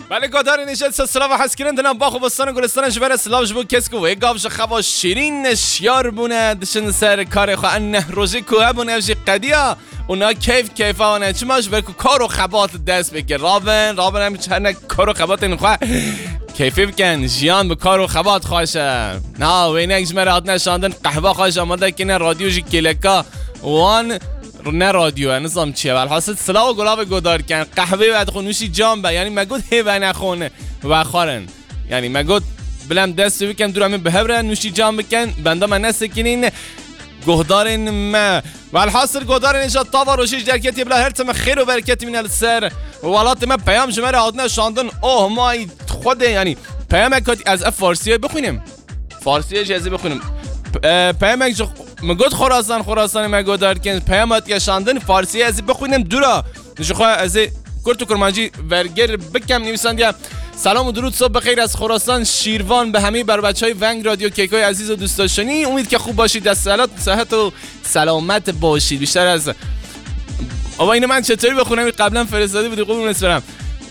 بله گادار نشست سلام حس کردن دنم با خوبستان گلستان جبر سلاوش بو کسکو و گاوش خوا شیرین شیار بونه دشن سر کار خو ان روزی کو بونه جی قدیا اونا کیفانه چماش برکو کارو خبات دست بگیر رابن هم چنه کارو خبات این خو کیفی بکن جیان به کارو خبات خواشه نه وینک جمرات نشاندن قهوه خواش آماده کنه رادیو جی کلکا وان نه رادیو نظام چیه والحاصل سلاو گلاب گدار کن قهوه بعد خونوشی جام با یعنی مگود هیوه نخونه و خارن یعنی مگود بلم دست بکن دورم بهبره نوشی جام بکن بنده من نسکنین گهدارین ما والحاصل گهدارین اینجا طاوا روشیش درکتی بلا هرتم خیر و برکتی من السر والات ما پیام جمعه آدنه شاندن اوه مای خوده یعنی پیام اکاتی از فارسیه بخونیم فارسیه جزی بخونیم پیام اکجا مگود خراسان مگود دارکن پیامات یشاندن فارسی از بخونیم دورا نشخوا از کرد و کرمانجی ورگر بکم نویسندیا سلام و درود صبح بخیر از خراسان شیروان به همه بر بچهای ونگ رادیو کیکای عزیز و دوست داشتنی امید که خوب باشید دست صحت و سلامت باشید بیشتر از آبا اینو من چطوری بخونم قبلا فرستاده بودی قبول نسپرم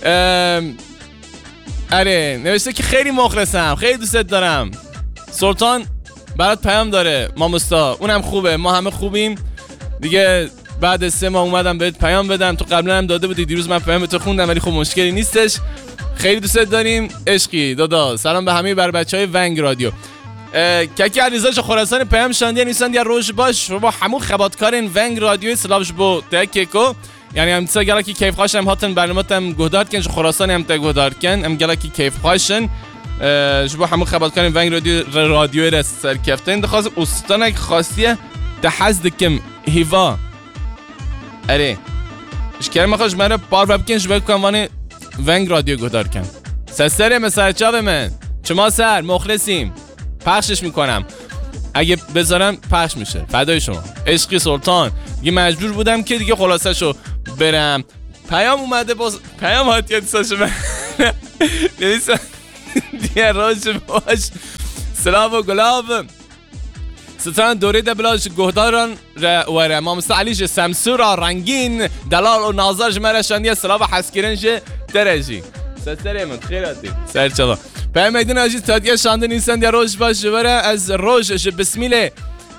اره نوشته که خیلی مخلصم خیلی دوست دارم سلطان برات پیام داره مامستا اونم خوبه ما همه خوبیم دیگه بعد 3 ماه اومدم بهت پیام بدم تو قبلا هم داده بودی دیروز من پیام تو خوندم ولی خب مشکلی نیستش خیلی دوست داریم عشقی دادا سلام به همه بر بچهای ونگ رادیو ککی علیزاش خراسان پیام شاندی نیستن یا روش باش با همون خباتکارین ونگ رادیو سلاوش بو تکیکو یعنی هم تسا گلا کی کیف خاشم هاتن برنامه‌ام گهدار کن خراسان هم تگهدار کن هم گلا کی کیف خاشن جبو همون خبرکارین ونگ رادیو را سرکفتن دخواست استانک خاصیه تحز دکم هیوا اره اشکرم خوش من را پار بکنش بکنم وانه ونگ رادیو گدار کن سسره مثل چاوه من چما سر مخلصیم پخشش میکنم اگه بذارم پخش میشه فدای شما عشقی سلطان دیگه مجبور بودم که دیگه خلاصه شو برم پیام اومده باز پیام هاتیه دیساشو من نویسم دیگه راش باش سلام و گلاب ستران دوره دبلاش گهداران و مامستا علیش سمسورا رنگین دلال و نازار جمعه شاندیه سلام و حسکرنش درجی سسره من خیراتی سر چلا به میدون آجی تادیه شانده نیستن یا روش باش جوره از روشش بسمیله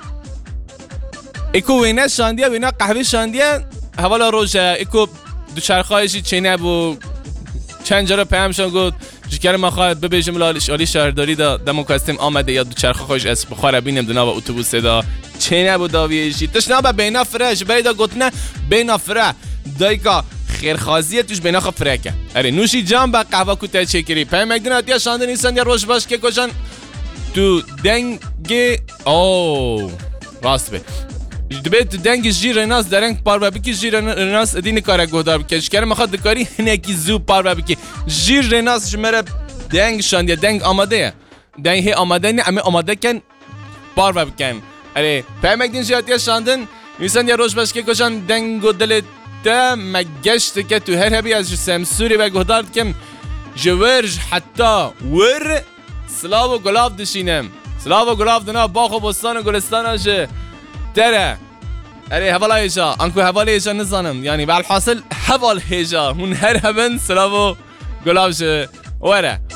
ایکو وینه شاندیه وینه قهوه شاندیه حوالا روشه ایکو دوچرخایشی چینه بو چند جا رو پیام شون گود جکر ما خواهد ببیجم لالی شهرداری دا دموکاستیم آمده یا دوچرخه خوش اسم بخواره بینیم دو نابا اتوبوس دا چینه بو داویشی تش نابا بینا فرش بیدا گوتنه بینا فره دایکا خیرخوازیه توش بینا خوا فرکه اره نوشی جام با قهوه کوته چکری پیام اگدن آتیا شانده نیستن یا روش باش که کشن تو دنگ اوه راست به دبیت دنگ جیر رناس درنگ پارو بکی جیر رناس دین کار گودار بکش کرد میخواد دکاری نکی زو پارو بکی جیر رناس شمره دنگ شاندیه دنگ آماده دنگ هی آماده نه اما آماده کن پارو بکن اره پیام دین جاتیه شاندن میسن یا روش باش که کشان دنگ و دل تا مگشت که تو هر هبی از سمسوری و گودار کم جورج حتی ور سلاو و گلاب دشینم سلاو و گلاب دنا باغ و بستان و گلستان آشه دره اره حوالا هیجا انکو حوالا هیجا نزانم یعنی بالحاصل حوال هیجا هون هر هبن سلاو و گلاب شه وره